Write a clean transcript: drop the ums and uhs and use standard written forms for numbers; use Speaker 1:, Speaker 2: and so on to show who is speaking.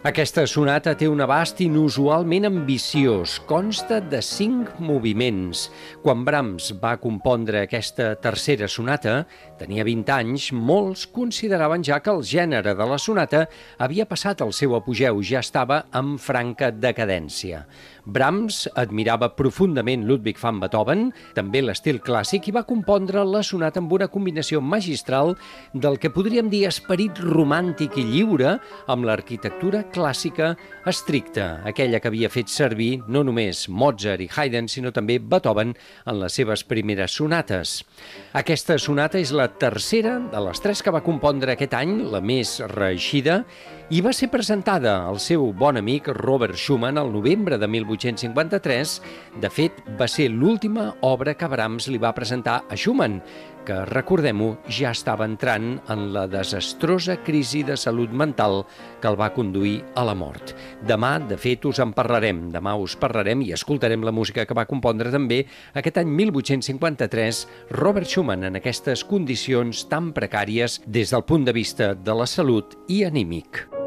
Speaker 1: Aquesta sonata té un abast inusualment ambiciós. Consta de 5 moviments. Quan Brahms va compondre aquesta tercera sonata, tenia 20 anys, molts consideraven ja que el gènere de la sonata havia passat el seu apogeu, ja estava en franca decadència. Brahms admirava profundament Ludwig van Beethoven, també l'estil clàssic, i va compondre la sonata amb una combinació magistral del que podríem dir esperit romàntic i lliure amb l'arquitectura clàssica estricta, aquella que havia fet servir no només Mozart i Haydn, sinó també Beethoven en les seves primeres sonates. Aquesta sonata és la tercera de les 3 que va compondre aquest any, la més reeixida, i va ser presentada al seu bon amic Robert Schumann el novembre de 1853. De fet, va ser l'última obra que Brahms li va presentar a Schumann, que, recordem-ho, ja estava entrant en la desastrosa crisi de salut mental que el va conduir a la mort. Demà, de fet, us en parlarem. Demà us parlarem i escoltarem la música que va compondre també aquest any 1853 Robert Schumann en aquestes condicions tan precàries des del punt de vista de la salut i anímic.